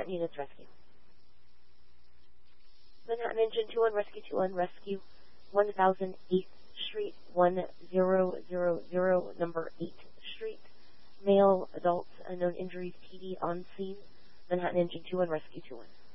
Current units rescue. Manhattan Engine 21, Rescue 21, Rescue 1008th Street, 1000, number 8th Street. Male, adults, unknown injuries, TD on scene. Manhattan Engine 21, Rescue 21.